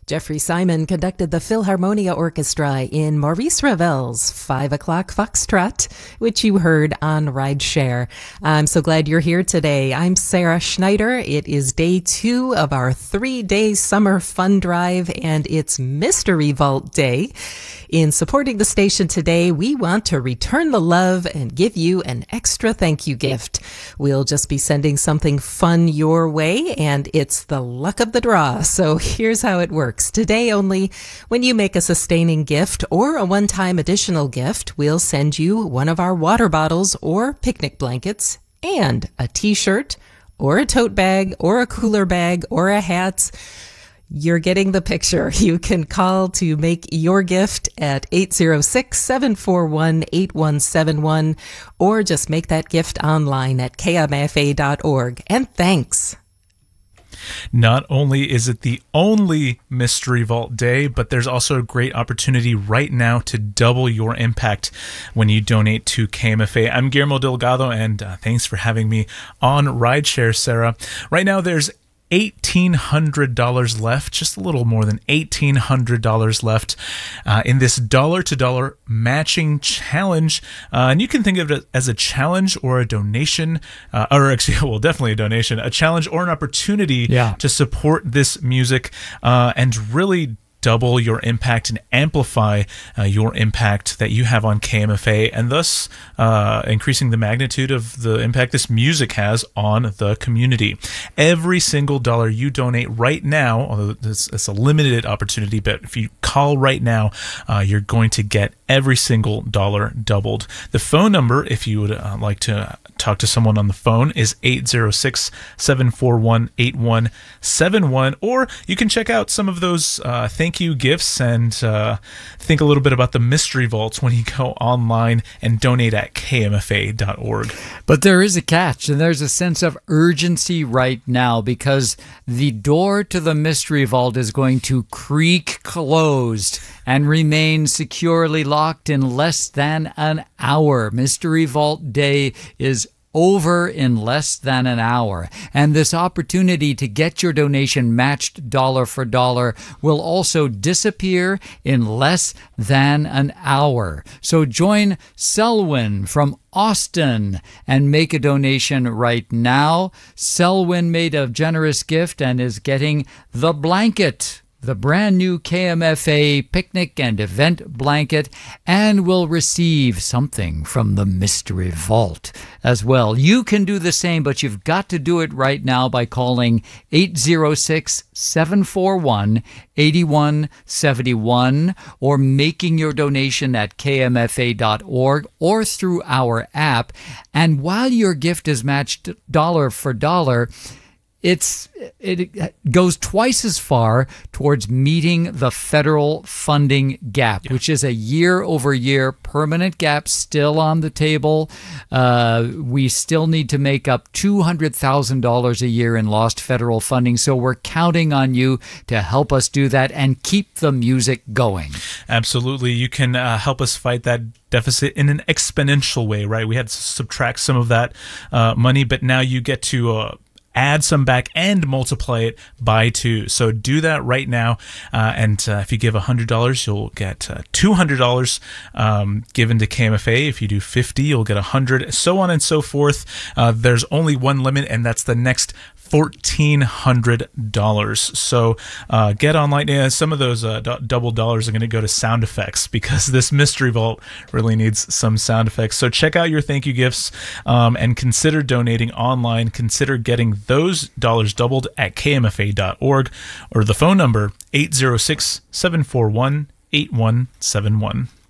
Jeffrey Simon conducted the Philharmonia Orchestra in Maurice Ravel's 5 o'clock Foxtrot, which you heard on Rideshare. I'm so glad you're here today. I'm Sarah Schneider. It is day 2 of our 3-day summer fun drive, and it's Mystery Vault Day. In supporting the station today, we want to return the love and give you an extra thank you gift. We'll just be sending something fun your way, and it's the luck of the draw. So here's how it works. Today only, when you make a sustaining gift or a one-time additional gift, we'll send you one of our water bottles or picnic blankets and a t-shirt or a tote bag or a cooler bag or a hat. You're getting the picture. You can call to make your gift at 806-741-8171 or just make that gift online at kmfa.org. And thanks. Not only is it the only Mystery Vault Day, but there's also a great opportunity right now to double your impact when you donate to KMFA. I'm Guillermo Delgado, and thanks for having me on Rideshare, Sarah. Right now, there's $1,800 left, just a little more than $1,800 left in this dollar-to-dollar matching challenge. And you can think of it as a challenge or a donation, or actually, well, definitely a donation, a challenge or an opportunity to support this music and really double your impact and amplify your impact that you have on KMFA, and thus increasing the magnitude of the impact this music has on the community. Every single dollar you donate right now, although it's a limited opportunity, but if you call right now, you're going to get every single dollar doubled. The phone number, if you would like to talk to someone on the phone, is 806-741-8171, or you can check out some of those thank you gifts and think a little bit about the Mystery Vaults when you go online and donate at kmfa.org. But there is a catch, and there's a sense of urgency right now because the door to the Mystery Vault is going to creak closed and remain securely locked in less than an hour. Mystery Vault Day is over in less than an hour. And this opportunity to get your donation matched dollar for dollar will also disappear in less than an hour. So join Selwyn from Austin and make a donation right now. Selwyn made a generous gift and is getting the blanket, the brand new KMFA picnic and event blanket, and will receive something from the Mystery Vault as well. You can do the same, but you've got to do it right now by calling 806-741-8171 or making your donation at kmfa.org or through our app. And while your gift is matched dollar for dollar, it goes twice as far towards meeting the federal funding gap, which is a year-over-year permanent gap still on the table. We still need to make up $200,000 a year in lost federal funding, so we're counting on you to help us do that and keep the music going. Absolutely. You can help us fight that deficit in an exponential way, right? We had to subtract some of that money, but now you get to add some back and multiply it by 2. So do that right now. And if you give $100, you'll get $200 given to KMFA. If you do 50, you'll get $100, so on and so forth. There's only one limit, and that's the next $1,400. So get online. Yeah, some of those double dollars are going to go to sound effects because this Mystery Vault really needs some sound effects. So check out your thank you gifts and consider donating online. Consider getting those dollars doubled at kmfa.org or the phone number 806-741-8171.